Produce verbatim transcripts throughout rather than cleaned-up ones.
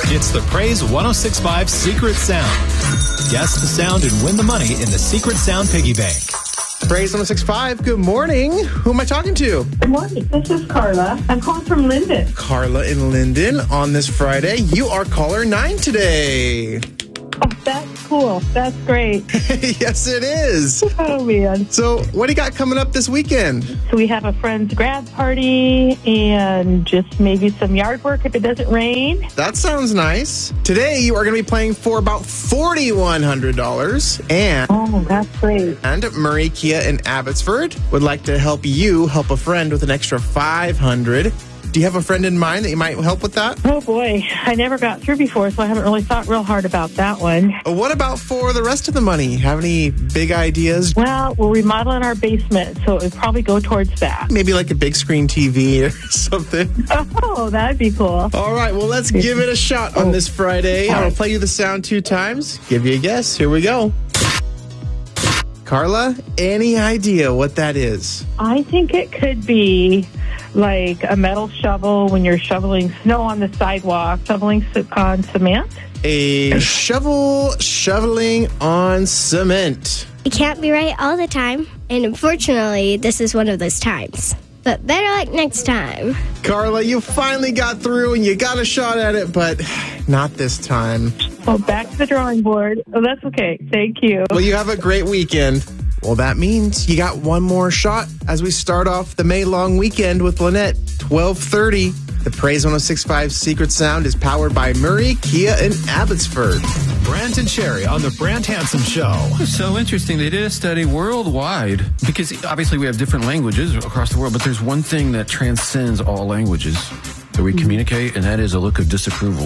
It's the Praise one oh six point five Secret Sound. Guess the sound and win the money in the Secret Sound Piggy Bank. Praise one oh six point five, good morning. Who am I talking to? Good morning. This is Carla. I'm calling from Linden. Carla in Linden on this Friday. You are caller nine today. Oh, that's cool. That's great. Yes, it is. Oh, man. So what do you got coming up this weekend? So we have a friend's grad party and just maybe some yard work if it doesn't rain. That sounds nice. Today you are going to be playing for about four thousand one hundred dollars. And, Oh, that's great. and Murray Kia in Abbotsford would like to help you help a friend with an extra five hundred dollars. Do you have a friend in mind that you might help with that? Oh, boy. I never got through before, so I haven't really thought real hard about that one. What about for the rest of the money? Have any big ideas? Well, we're remodeling our basement, so it would probably go towards that. Maybe like a big screen T V or something. Oh, that'd be cool. All right, well, let's give it a shot on this Friday. I'll play you the sound two times. Give you a guess. Here we go. Carla, any idea what that is? I think it could be like a metal shovel when you're shoveling snow on the sidewalk, shoveling c- on cement. A shovel shoveling on cement. It can't be right all the time, and unfortunately, this is one of those times. But better luck next time. Carla, you finally got through and you got a shot at it, but not this time. Well, back to the drawing board. Oh, that's okay. Thank you. Well, you have a great weekend. Well, that means you got one more shot as we start off the May long weekend with Lynette, twelve thirty. The Praise one oh six point five Secret Sound is powered by Murray Kia in Abbotsford. Brant and Sherry on the Brant Hansen Show. It's so interesting. They did a study worldwide because obviously we have different languages across the world, but there's one thing that transcends all languages that we communicate, and that is a look of disapproval.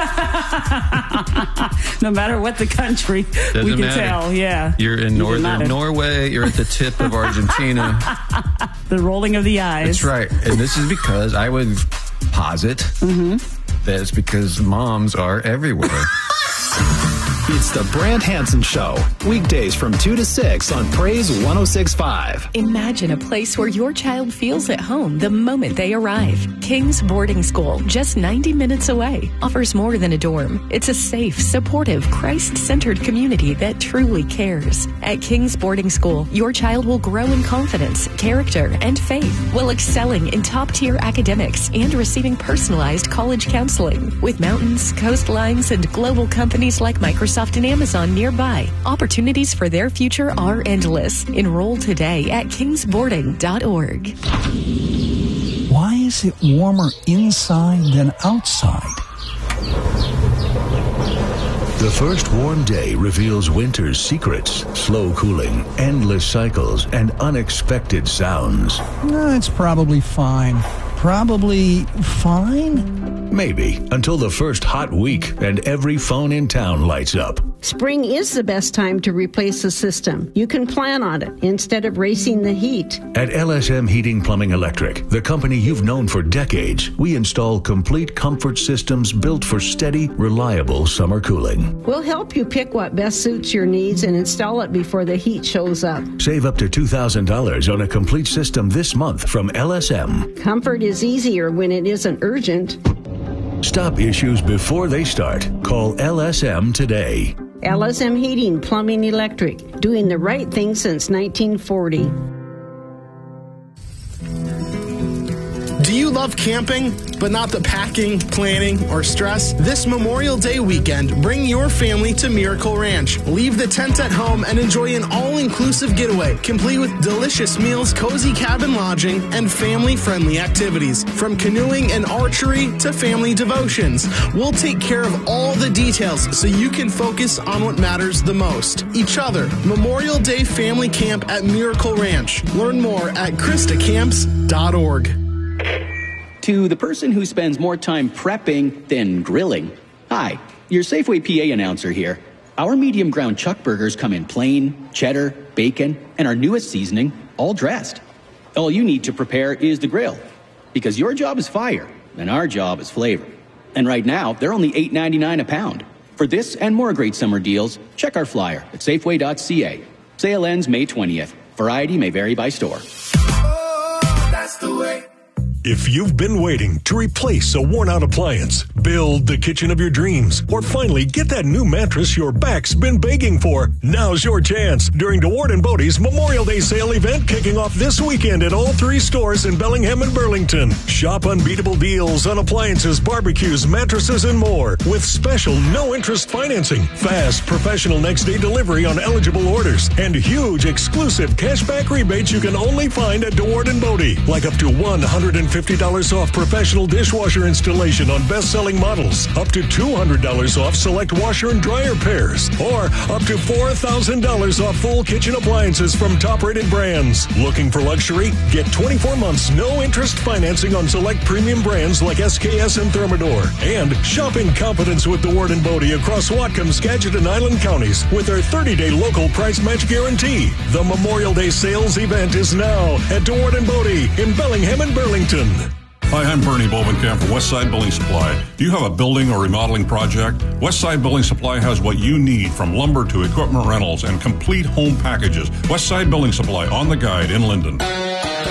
No matter what the country, Doesn't we can matter. tell, yeah. You're in Doesn't northern matter. Norway, you're at the tip of Argentina. The rolling of the eyes. That's right. And this is because I would posit Mm-hmm. that it's because moms are everywhere. It's the Brant Hansen Show. Weekdays from two to six on Praise one oh six point five. Imagine a place where your child feels at home the moment they arrive. King's Boarding School, just ninety minutes away, offers more than a dorm. It's a safe, supportive, Christ-centered community that truly cares. At King's Boarding School, your child will grow in confidence, character, and faith while excelling in top-tier academics and receiving personalized college counseling. With mountains, coastlines, and global companies like Microsoft and Amazon nearby, opportunities for their future are endless. Enroll today at kings boarding dot org. Why is it warmer inside than outside? The first warm day reveals winter's secrets, slow cooling, endless cycles, and unexpected sounds. No, it's probably fine. Probably fine? Maybe, until the first hot week and every phone in town lights up. Spring is the best time to replace the system. You can plan on it instead of racing the heat. At L S M Heating Plumbing Electric, the company you've known for decades, we install complete comfort systems built for steady, reliable summer cooling. We'll help you pick what best suits your needs and install it before the heat shows up. Save up to two thousand dollars on a complete system this month from L S M. Comfort is easier when it isn't urgent. Stop issues before they start. Call L S M today. L S M Heating, Plumbing, Electric, doing the right thing since nineteen forty. Do you love camping, but not the packing, planning, or stress? This Memorial Day weekend, bring your family to Miracle Ranch. Leave the tent at home and enjoy an all-inclusive getaway, complete with delicious meals, cozy cabin lodging, and family-friendly activities. From canoeing and archery to family devotions, we'll take care of all the details so you can focus on what matters the most, each other. Memorial Day Family Camp at Miracle Ranch. Learn more at krista camps dot org. To the person who spends more time prepping than grilling. Hi, your Safeway P A announcer here. Our medium ground chuck burgers come in plain, cheddar, bacon, and our newest seasoning, all dressed. All you need to prepare is the grill, because your job is fire, and our job is flavor. And right now, they're only eight ninety-nine a pound. For this and more great summer deals, check our flyer at safeway dot c a. Sale ends May twentieth. Variety may vary by store. Oh, that's the way. If you've been waiting to replace a worn-out appliance, build the kitchen of your dreams, or finally get that new mattress your back's been begging for, now's your chance during DeWard and Bodie's Memorial Day sale event kicking off this weekend at all three stores in Bellingham and Burlington. Shop unbeatable deals on appliances, barbecues, mattresses, and more with special no-interest financing, fast professional next-day delivery on eligible orders, and huge exclusive cashback rebates you can only find at DeWard and Bodie, like up to one hundred fifty dollars off professional dishwasher installation on best-selling models, up to two hundred dollars off select washer and dryer pairs, or up to four thousand dollars off full kitchen appliances from top-rated brands. Looking for luxury? Get twenty-four months no-interest financing on select premium brands like S K S and Thermador. And shop in confidence with DeWard and Bodie across Whatcom, Skagit, and Island counties with their thirty-day local price match guarantee. The Memorial Day sales event is now at DeWard and Bodie in Bellingham and Burlington. Hi, I'm Bernie Bovenkamp from Westside Building Supply. Do you have a building or remodeling project? Westside Building Supply has what you need, from lumber to equipment rentals and complete home packages. Westside Building Supply, on the guide in Linden.